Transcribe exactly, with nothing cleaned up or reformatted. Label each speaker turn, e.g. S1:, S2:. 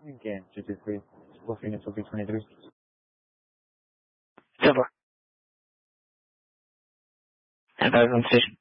S1: Again, two two three. Full Phoenix, O P twenty-three.
S2: ten four. And five on station.